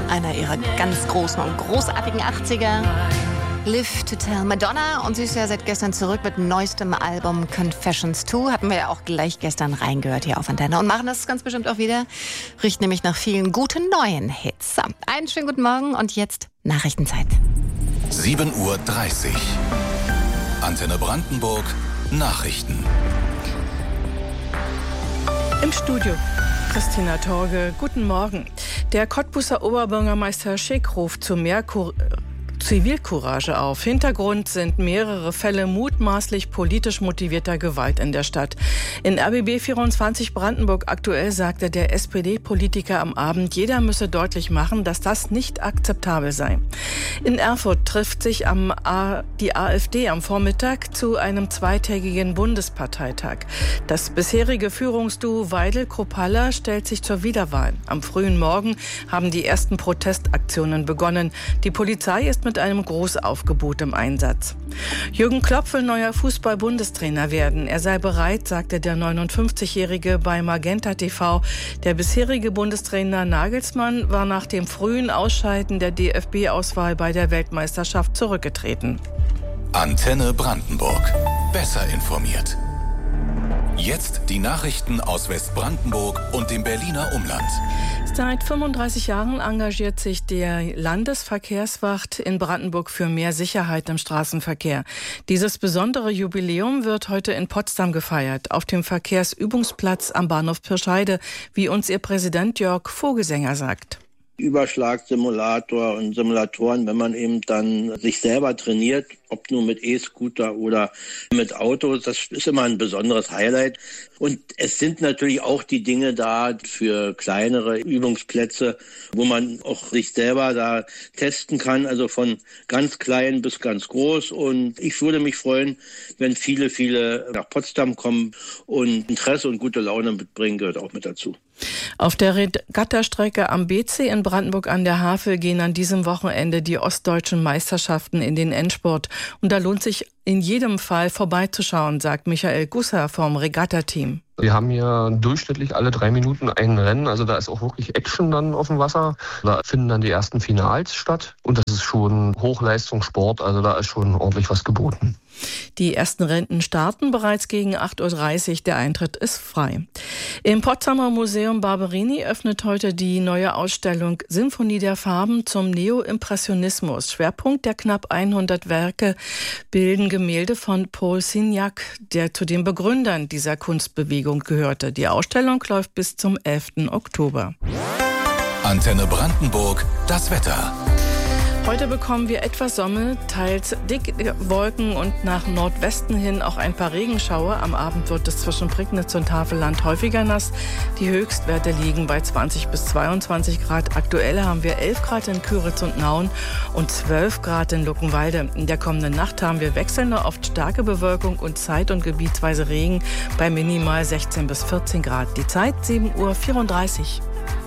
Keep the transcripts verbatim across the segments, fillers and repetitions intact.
einer ihrer ganz großen und großartigen achtziger. Live to Tell. Madonna, und sie ist ja seit gestern zurück mit neuestem Album Confessions zwei. Hatten wir ja auch gleich gestern reingehört hier auf Antenne und machen das ganz bestimmt auch wieder. Riecht nämlich nach vielen guten neuen Hits. So, einen schönen guten Morgen und jetzt Nachrichtenzeit. sieben Uhr dreißig. Antenne Brandenburg. Nachrichten. Im Studio Christina Torge, guten Morgen. Der Cottbuser Oberbürgermeister Schick ruft zu mehr Kur- Zivilcourage auf. Hintergrund sind mehrere Fälle mutmaßlich politisch motivierter Gewalt in der Stadt. In R B B vierundzwanzig Brandenburg aktuell sagte der S P D-Politiker am Abend, jeder müsse deutlich machen, dass das nicht akzeptabel sei. In Erfurt trifft sich am A- die AfD am Vormittag zu einem zweitägigen Bundesparteitag. Das bisherige Führungsduo Weidel-Kruppalla stellt sich zur Wiederwahl. Am frühen Morgen haben die ersten Protestaktionen begonnen. Die Polizei ist mit einem Großaufgebot im Einsatz. Jürgen Klopp will neuer Fußball-Bundestrainer werden. Er sei bereit, sagte der neunundfünfzigjährige bei Magenta T V. Der bisherige Bundestrainer Nagelsmann war nach dem frühen Ausscheiden der D F B-Auswahl bei der Weltmeisterschaft zurückgetreten. Antenne Brandenburg. Besser informiert. Jetzt die Nachrichten aus Westbrandenburg und dem Berliner Umland. Seit fünfunddreißig Jahren engagiert sich der Landesverkehrswacht in Brandenburg für mehr Sicherheit im Straßenverkehr. Dieses besondere Jubiläum wird heute in Potsdam gefeiert, auf dem Verkehrsübungsplatz am Bahnhof Pirscheide, wie uns ihr Präsident Jörg Vogelsänger sagt. Überschlagsimulator und Simulatoren, wenn man eben dann sich selber trainiert, ob nur mit E-Scooter oder mit Autos, das ist immer ein besonderes Highlight. Und es sind natürlich auch die Dinge da für kleinere Übungsplätze, wo man auch sich selber da testen kann, also von ganz klein bis ganz groß. Und ich würde mich freuen, wenn viele, viele nach Potsdam kommen und Interesse und gute Laune mitbringen, gehört auch mit dazu. Auf der Regattastrecke am B C in Brandenburg an der Havel gehen an diesem Wochenende die ostdeutschen Meisterschaften in den Endspurt. Und da lohnt sich in jedem Fall vorbeizuschauen, sagt Michael Gusser vom Regattateam. Wir haben hier durchschnittlich alle drei Minuten ein Rennen, also da ist auch wirklich Action dann auf dem Wasser. Da finden dann die ersten Finals statt und das ist schon Hochleistungssport, also da ist schon ordentlich was geboten. Die ersten Rennen starten bereits gegen acht Uhr dreißig, der Eintritt ist frei. Im Potsdamer Museum Barberini öffnet heute die neue Ausstellung Symphonie der Farben zum Neoimpressionismus. Schwerpunkt der knapp hundert Werke bilden Gemälde von Paul Signac, der zu den Begründern dieser Kunstbewegung gehörte. Die Ausstellung läuft bis zum elften Oktober. Antenne Brandenburg, das Wetter. Heute bekommen wir etwas Sonne, teils dicke Wolken und nach Nordwesten hin auch ein paar Regenschauer. Am Abend wird es zwischen Prignitz und Havelland häufiger nass. Die Höchstwerte liegen bei zwanzig bis zweiundzwanzig Grad. Aktuell haben wir elf Grad in Küritz und Nauen und zwölf Grad in Luckenwalde. In der kommenden Nacht haben wir wechselnde, oft starke Bewölkung und zeit- und gebietsweise Regen bei minimal sechzehn bis vierzehn Grad. Die Zeit sieben Uhr vierunddreißig.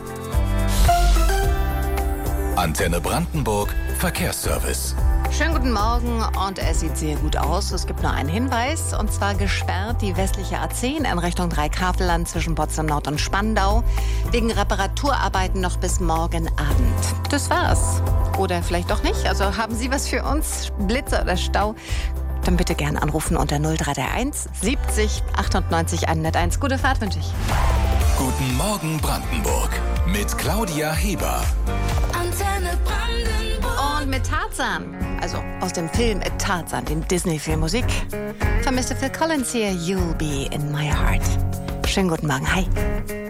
Antenne Brandenburg, Verkehrsservice. Schönen guten Morgen und es sieht sehr gut aus. Es gibt nur einen Hinweis und zwar gesperrt die westliche A zehn in Richtung Dreikaveland zwischen Potsdam Nord und Spandau wegen Reparaturarbeiten noch bis morgen Abend. Das war's. Oder vielleicht doch nicht. Also haben Sie was für uns? Blitzer oder Stau? Dann bitte gerne anrufen unter null drei drei eins siebzig achtundneunzig hunderteins. Gute Fahrt wünsche ich. Guten Morgen Brandenburg mit Claudia Heber. Antenne Brandenburg. Und mit Tarzan, also aus dem Film Tarzan, den Disney-Filmmusik, von Mister Phil Collins hier, You'll Be in My Heart. Schönen guten Morgen, hi.